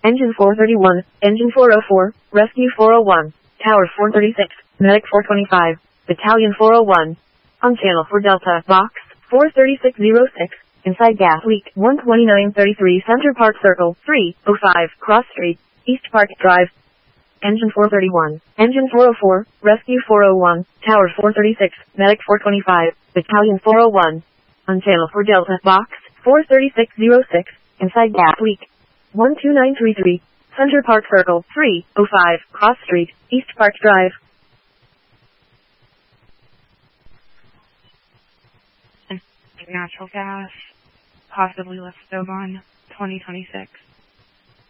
Engine 431, Engine 404, Rescue 401, Tower 436, Medic 425, Battalion 401. On channel 4 Delta, Box 43606, inside gas leak 12933 Center Park Circle 305, Cross Street, East Park Drive. Engine 431, Engine 404, Rescue 401, Tower 436, Medic 425, Battalion 401. On channel 4 Delta, Box 43606, inside gas leak 12933, Center Park Circle 305, Cross Street, East Park Drive. Natural gas, possibly left stove on 2026.